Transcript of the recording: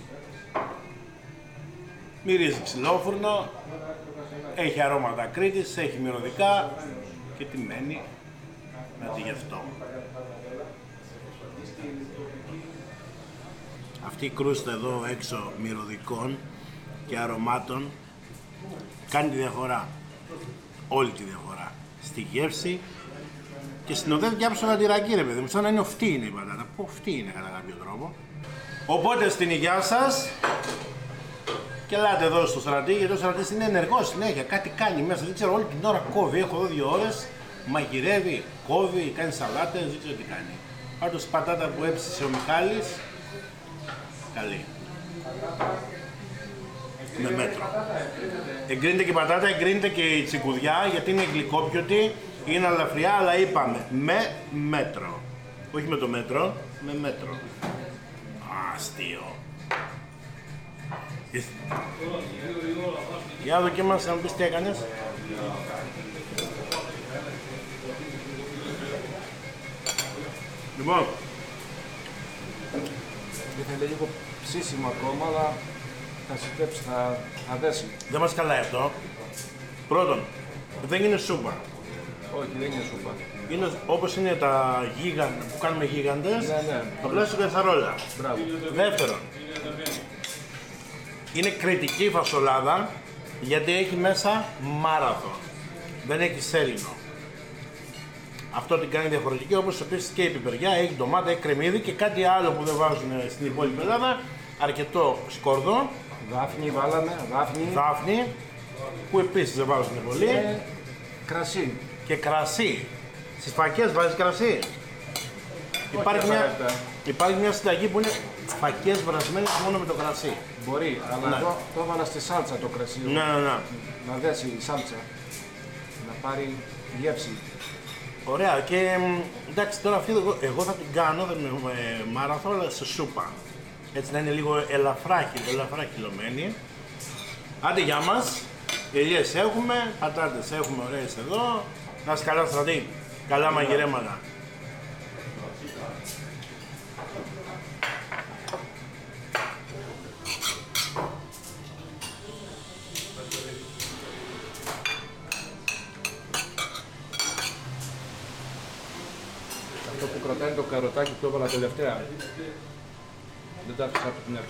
Μυρίζει ξυλόφουρνο, έχει αρώματα Κρήτης, έχει μυρωδικά και τι μένει να τη γευτώ. Αυτή η κρούστα εδώ έξω μυρωδικών και αρωμάτων κάνει τη διαφορά, όλη τη διαφορά, στη γεύση και συνοδεύει και άψογα ένα τυράκι ρε παιδί μου, σαν να είναι οφτή είναι η πατάτα, που οφτή είναι κατά κάποιο τρόπο. Οπότε στην υγειά σας και ελάτε εδώ στο Στρατή, γιατί ο Στρατής είναι ενεργός συνέχεια, κάτι κάνει μέσα, δεν ξέρω, όλη την ώρα κόβει, έχω εδώ 2 ώρες, μαγειρεύει, κόβει, κάνει σαλάτες, δεν ξέρω τι κάνει. Πάντως η πατάτα που έψησε ο Μιχάλης, καλή. Με μέτρο. Εγκρίνεται και η πατάτα, εγκρίνεται και η τσικουδιά, γιατί είναι γλυκόπιωτη, είναι αλαφριά, αλλά είπαμε με μέτρο. Όχι με το μέτρο, με μέτρο. Αστείο. Για δοκίμασε να μου πεις τι έκανες. Λοιπόν, ήθελε λίγο ψήσιμο ακόμα, αλλά θα συντέψει, θα δέσει. δεν μας καλάει αυτό. Πρώτον, δεν είναι σούπα. Όχι, δεν είναι σούπα. Είναι όπως είναι τα γίγαντα που κάνουμε γίγαντες, Ναι. απλά στην καθαρόλα. Μπράβο. Δεύτερον, είναι κρητική φασολάδα γιατί έχει μέσα μάραθο. Δεν έχει σέλινο. Αυτό την κάνει διαφορετική, όπως επίσης και η πιπεριά, έχει ντομάτα, έχει κρεμμύδι και κάτι άλλο που δεν βάζουν στην υπόλοιπη Ελλάδα, αρκετό σκόρδο. Δάφνη βάλαμε, Δάφνη, που επίσης δεν βάζουν πολύ. και κρασί. Και κρασί. Στις φακές βάζεις κρασί. Υπάρχει μια συνταγή που είναι φακές βρασμένες μόνο με το κρασί. Μπορεί, αλλά Ναι. εγώ το έβαλα στη σάλτσα το κρασί. Ναι. Να δέσει η σάλτσα. Να πάρει γεύση. Ωραία, και εντάξει, τώρα αυτή εγώ θα την κάνω, δεν με μάραθο, αλλά σε σούπα. Έτσι να είναι λίγο ελαφρά χυλωμένη. Άντε γεια μας, ελιές έχουμε, πατάτες έχουμε ωραίες εδώ. Να είσαι καλά Στρατή, καλά μαγειρέματα. Αυτό που κρατάει το καροτάκι το έβαλα τελευταία. Δεν τα άφησα από την αρχή.